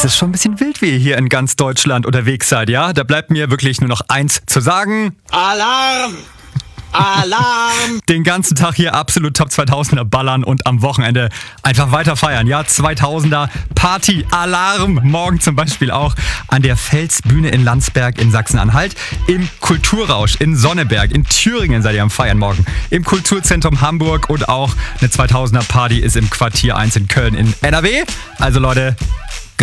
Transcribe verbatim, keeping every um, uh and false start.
Es ist schon ein bisschen wild, wie ihr hier in ganz Deutschland unterwegs seid, ja? Da bleibt mir wirklich nur noch eins zu sagen. Alarm! Alarm! Den ganzen Tag hier absolut Top zweitausender ballern und am Wochenende einfach weiter feiern. Ja, zweitausender Party, Alarm. Morgen zum Beispiel auch an der Felsbühne in Landsberg in Sachsen-Anhalt. Im Kulturrausch in Sonneberg. In Thüringen seid ihr am Feiern morgen. Im Kulturzentrum Hamburg und auch eine zweitausender Party ist im Quartier eins in Köln in N R W. Also Leute,